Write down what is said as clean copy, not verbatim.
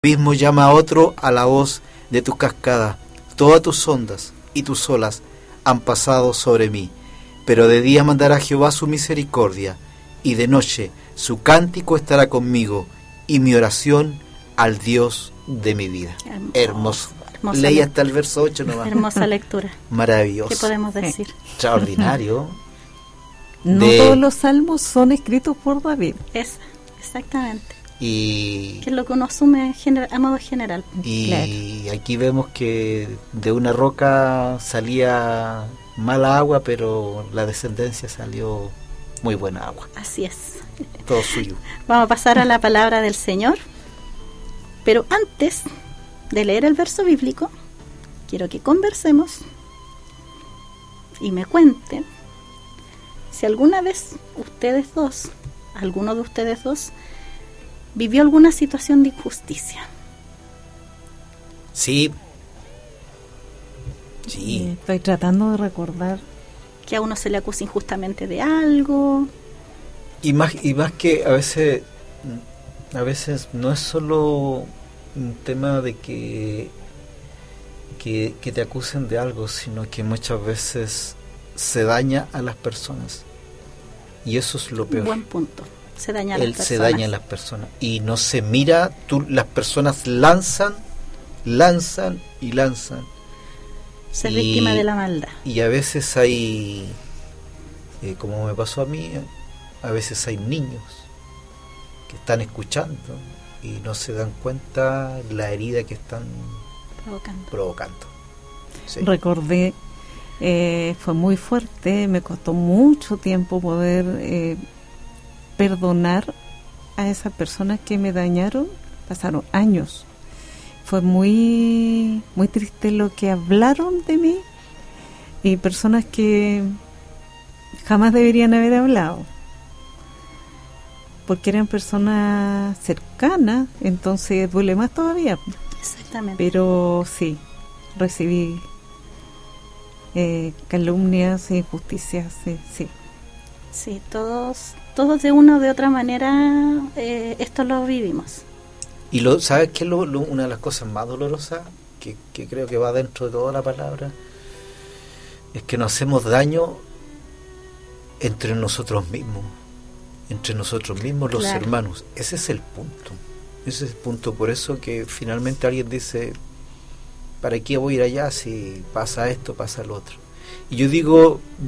abismo llama a otro a la voz de tus cascadas. Todas tus ondas y tus olas han pasado sobre mí. Pero de día mandará Jehová su misericordia, y de noche su cántico estará conmigo, y mi oración al Dios de mi vida. Hermoso. Leí hasta el verso 8 nomás. Hermosa lectura. Maravilloso. ¿Qué podemos decir? Extraordinario. No todos los salmos son escritos por David. Exactamente. Y que es lo que uno asume a modo general. Y claro. Aquí vemos que de una roca salía mala agua, pero la descendencia salió muy buena agua. Así es. Todo suyo. Vamos a pasar a la palabra del Señor. Pero antes de leer el verso bíblico, quiero que conversemos y me cuenten si alguna vez alguno de ustedes dos, vivió alguna situación de injusticia. Sí. Estoy tratando de recordar. Que a uno se le acusa injustamente de algo. Y más que a veces no es solo un tema de que te acusen de algo, sino que muchas veces se daña a las personas. Y eso es lo peor. Buen punto. Se daña a las personas. Se daña a las personas. Y no se mira, las personas lanzan. Ser víctima de la maldad. Y a veces hay, como me pasó a mí, a veces hay niños que están escuchando y no se dan cuenta la herida que están provocando. Sí. Recordé, fue muy fuerte, me costó mucho tiempo poder perdonar a esas personas que me dañaron. Pasaron años. Fue muy muy triste lo que hablaron de mí, y personas que jamás deberían haber hablado, porque eran personas cercanas, entonces duele más todavía. Exactamente. Pero sí, recibí calumnias, injusticias, sí. Sí, todos de una o de otra manera esto lo vivimos. Y ¿sabes qué es una de las cosas más dolorosas que creo que va dentro de toda la palabra? Es que nos hacemos daño entre nosotros mismos, los claro. hermanos. Ese es el punto. Por eso que finalmente alguien dice, ¿para qué voy a ir allá si pasa esto, pasa lo otro? Y yo digo,